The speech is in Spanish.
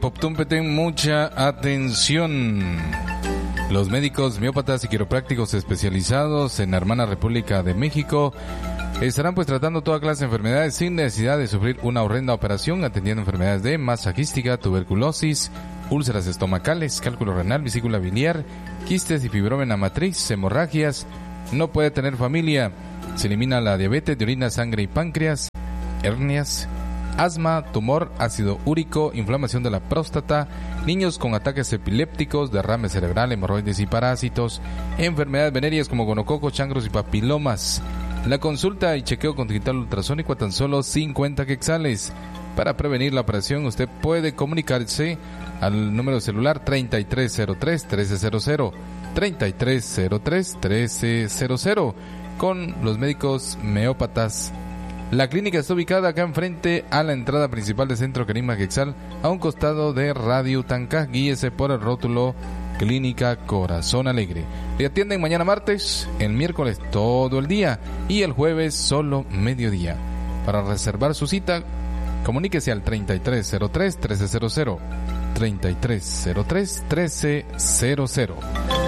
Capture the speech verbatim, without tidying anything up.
Coptumpeten, mucha atención. Los médicos miópatas y quiroprácticos especializados en la hermana República de México estarán pues tratando toda clase de enfermedades sin necesidad de sufrir una horrenda operación, atendiendo enfermedades de masa quística, tuberculosis, úlceras estomacales, cálculo renal, vesícula biliar, quistes y fibrómena matriz, hemorragias. No puede tener familia. Se elimina la diabetes de orina, sangre y páncreas, hernias, asma, tumor, ácido úrico, inflamación de la próstata, niños con ataques epilépticos, derrame cerebral, hemorroides y parásitos, enfermedades venéreas como gonococos, changros y papilomas. La consulta y chequeo con digital ultrasónico a tan solo cincuenta quetzales. Para prevenir la operación, usted puede comunicarse al número celular treinta y tres cero tres, trece cero cero, treinta y tres cero tres, trece cero cero con los médicos meópatas. La clínica está ubicada acá enfrente a la entrada principal del Centro Carisma Quetzal, a un costado de Radio Tancá. Guíese por el rótulo Clínica Corazón Alegre. Le atienden mañana martes, el miércoles todo el día y el jueves solo mediodía. Para reservar su cita, comuníquese al treinta y tres cero tres, trece cero cero, treinta y tres cero tres, trece cero cero.